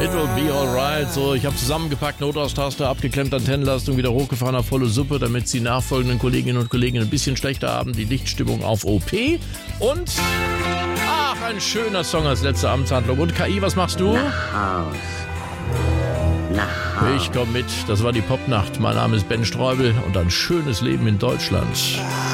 It will be alright. So, ich habe zusammengepackt, Notaustasche, abgeklemmt, Antennenleistung wieder hochgefahren auf volle Suppe, damit die nachfolgenden Kolleginnen und Kollegen ein bisschen schlechter haben. Die Lichtstimmung auf OP. Und, ein schöner Song als letzte Amtshandlung. Und KI, was machst du? Nach Haus. Ich komm mit. Das war die Popnacht. Mein Name ist Ben Streubel und ein schönes Leben in Deutschland.